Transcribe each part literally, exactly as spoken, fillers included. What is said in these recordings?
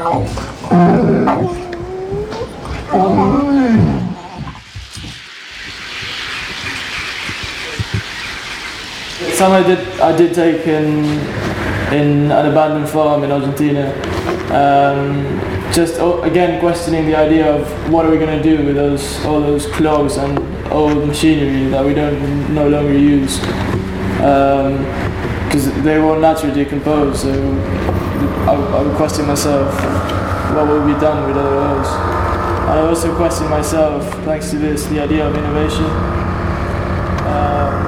Some I did I did take in in an abandoned farm in Argentina. Um, just oh, again questioning the idea of what are we going to do with those all those clogs and old machinery that we don't no longer use, because um, they won't naturally decompose. So I, I would question myself, what will be done with all those? And I also question myself, thanks to this, the idea of innovation. Um,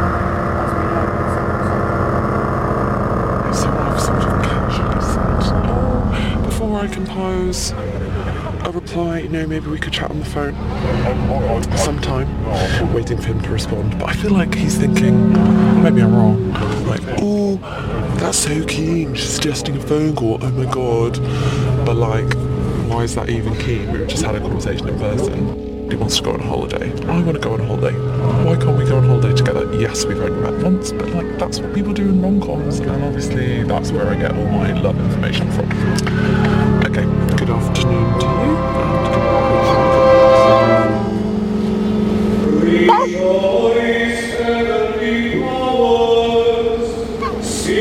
I compose a reply, you know, maybe we could chat on the phone sometime, waiting for him to respond. But I feel like he's thinking, maybe I'm wrong, like, oh, that's so keen, she's suggesting a phone call, oh my god. But like, why is that even keen? We've just had a conversation in person. He wants to go on holiday. I want to go on holiday. Why can't we go on holiday together? Yes, we've only met once, but like, that's what people do in rom-coms, and obviously that's where I get all my love information from.